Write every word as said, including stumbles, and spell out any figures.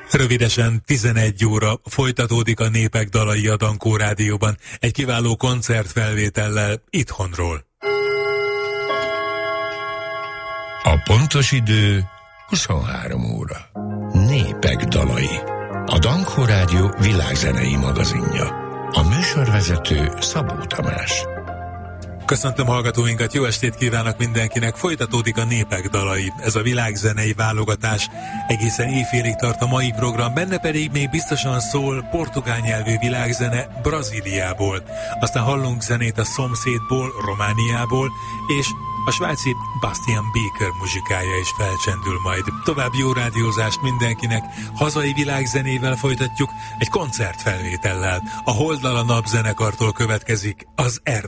Rövidesen tizenegy óra folytatódik a Népek dalai a Dankó Rádióban egy kiváló koncertfelvétellel itthonról. A pontos idő huszonhárom óra. Népek dalai. A Dankó Rádió világzenei magazinja. A műsorvezető Szabó Tamás. Köszöntöm hallgatóinkat, jó estét kívánok mindenkinek, folytatódik a Népek dalai, ez a világzenei válogatás. Egészen éjfélig tart a mai program, benne pedig még biztosan szól portugál nyelvű világzene Brazíliából. Aztán hallunk zenét a szomszédból, Romániából, és a svájci Bastian Baker muzsikája is felcsendül majd. További jó rádiózást mindenkinek, hazai világzenével folytatjuk egy koncertfelvétellel. A Holdal a Napzenekartól következik az R.